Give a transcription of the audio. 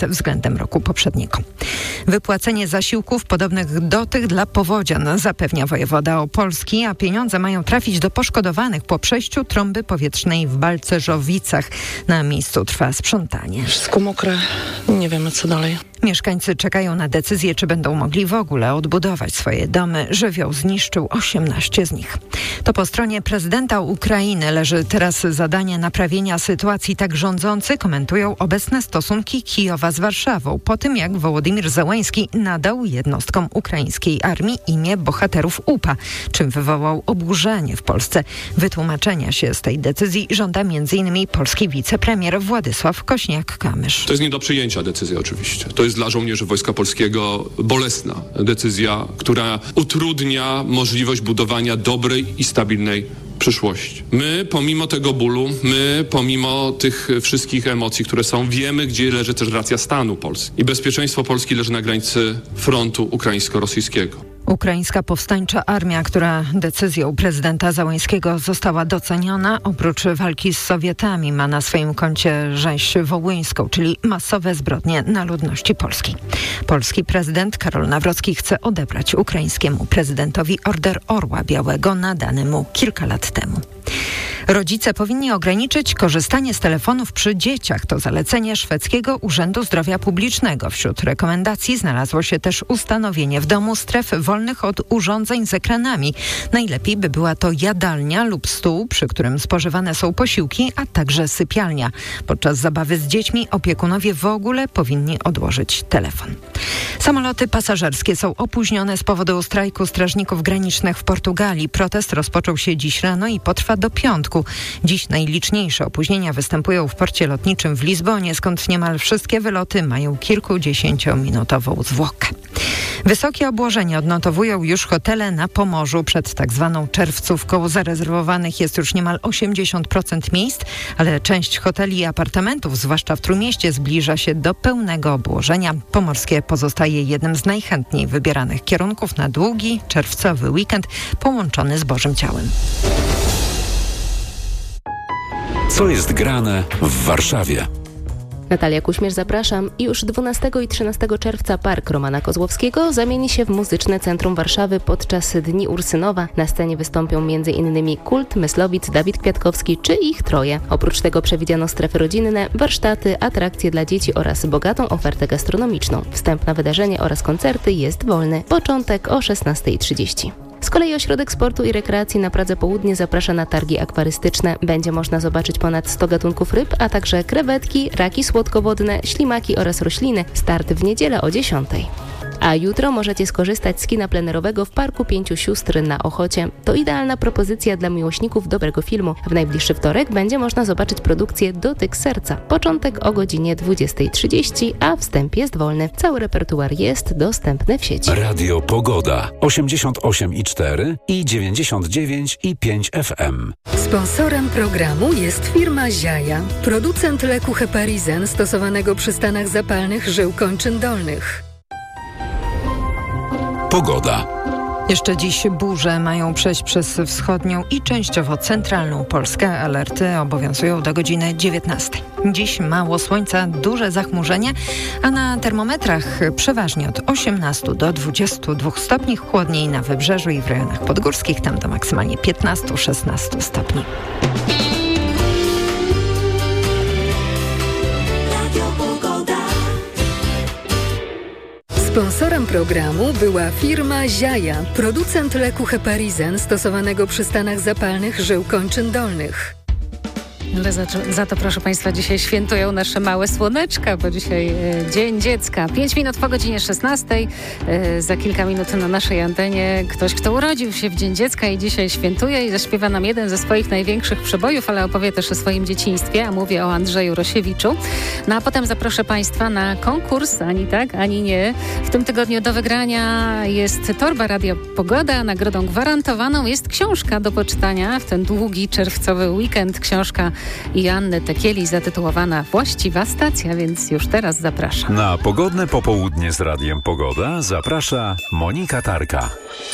względem roku poprzedniego. Wypłacenie zasiłków podobnych do tych dla powodzian zapewnia wojewoda opolski, a pieniądze mają trafić do poszkodowanych po przejściu trąby powietrznej w Balcerzowicach. Na miejscu trwa sprzątanie. Wszystko mokre, nie wiemy co dalej. Mieszkańcy czekają na decyzję, czy będą mogli w ogóle odbudować swoje domy. Żywioł zniszczył 18 z nich. To po stronie prezydenta Ukrainy leży teraz zadanie naprawienia sytuacji. Tak rządzący komentują obecne stosunki Kijowa z Warszawą po tym, jak Wołodymyr Zełenski nadał jednostkom ukraińskiej armii imię bohaterów UPA, czym wywołał oburzenie w Polsce. Wytłumaczenia się z tej decyzji żąda m.in. polski wicepremier Władysław Kośniak-Kamysz. To jest nie do przyjęcia decyzja oczywiście. To jest dla żołnierzy Wojska Polskiego bolesna decyzja, która utrudnia możliwość budowania dobrej i stabilnej przyszłości. My pomimo tego bólu, pomimo tych wszystkich emocji, które są, wiemy, gdzie leży też racja stanu Polski. I bezpieczeństwo Polski leży na granicy frontu ukraińsko-rosyjskiego. Ukraińska powstańcza armia, która decyzją prezydenta Zełenskiego została doceniona, oprócz walki z Sowietami ma na swoim koncie rzeź wołyńską, czyli masowe zbrodnie na ludności polskiej. Polski prezydent Karol Nawrocki chce odebrać ukraińskiemu prezydentowi Order Orła Białego nadany mu kilka lat temu. Rodzice powinni ograniczyć korzystanie z telefonów przy dzieciach. To zalecenie Szwedzkiego Urzędu Zdrowia Publicznego. Wśród rekomendacji znalazło się też ustanowienie w domu stref wolnych od urządzeń z ekranami. Najlepiej by była to jadalnia lub stół, przy którym spożywane są posiłki, a także sypialnia. Podczas zabawy z dziećmi opiekunowie w ogóle powinni odłożyć telefon. Samoloty pasażerskie są opóźnione z powodu strajku strażników granicznych w Portugalii. Protest rozpoczął się dziś rano i potrwa do piątku. Dziś najliczniejsze opóźnienia występują w porcie lotniczym w Lizbonie, skąd niemal wszystkie wyloty mają kilkudziesięciominutową zwłokę. Wysokie obłożenie odnotowują już hotele na Pomorzu. Przed tak zwaną czerwcówką zarezerwowanych jest już niemal 80% miejsc, ale część hoteli i apartamentów, zwłaszcza w Trójmieście, zbliża się do pełnego obłożenia. Pomorskie pozostaje jednym z najchętniej wybieranych kierunków na długi, czerwcowy weekend połączony z Bożym Ciałem. Co jest grane w Warszawie? Natalia Kuśmierz, zapraszam. Już 12 i 13 czerwca Park Romana Kozłowskiego zamieni się w Muzyczne Centrum Warszawy podczas Dni Ursynowa. Na scenie wystąpią m.in. Kult, Myslowic, Dawid Kwiatkowski czy ich troje. Oprócz tego przewidziano strefy rodzinne, warsztaty, atrakcje dla dzieci oraz bogatą ofertę gastronomiczną. Wstęp na wydarzenie oraz koncerty jest wolny. Początek o 16:30. Z kolei Ośrodek Sportu i Rekreacji na Pradze Południe zaprasza na targi akwarystyczne. Będzie można zobaczyć ponad 100 gatunków ryb, a także krewetki, raki słodkowodne, ślimaki oraz rośliny. Start w niedzielę o 10:00. A jutro możecie skorzystać z kina plenerowego w Parku Pięciu Sióstr na Ochocie. To idealna propozycja dla miłośników dobrego filmu. W najbliższy wtorek będzie można zobaczyć produkcję Dotyk Serca. Początek o godzinie 20:30, a wstęp jest wolny. Cały repertuar jest dostępny w sieci. Radio Pogoda 88,4 i 99,5 FM. Sponsorem programu jest firma Ziaja, producent leku Heparizen stosowanego przy stanach zapalnych żył kończyn dolnych. Pogoda. Jeszcze dziś burze mają przejść przez wschodnią i częściowo centralną Polskę. Alerty obowiązują do godziny 19. Dziś mało słońca, duże zachmurzenie, a na termometrach przeważnie od 18 do 22 stopni, chłodniej na wybrzeżu i w rejonach podgórskich, tam do maksymalnie 15-16 stopni. Sponsorem programu była firma Ziaja, producent leku Heparizen stosowanego przy stanach zapalnych żył kończyn dolnych. Ale za to, proszę Państwa, dzisiaj świętują nasze małe słoneczka, bo dzisiaj Dzień Dziecka. 5 minut po godzinie 16. Za kilka minut na naszej antenie ktoś, kto urodził się w Dzień Dziecka i dzisiaj świętuje i zaśpiewa nam jeden ze swoich największych przebojów, ale opowie też o swoim dzieciństwie, a mówię o Andrzeju Rosiewiczu. No a potem zaproszę Państwa na konkurs, ani tak, ani nie. W tym tygodniu do wygrania jest torba Radio Pogoda. Nagrodą gwarantowaną jest książka do poczytania w ten długi czerwcowy weekend. Książka Joanny Tekieli zatytułowana Właściwa stacja, więc już teraz zapraszam. Na pogodne popołudnie z Radiem Pogoda zaprasza Monika Tarka.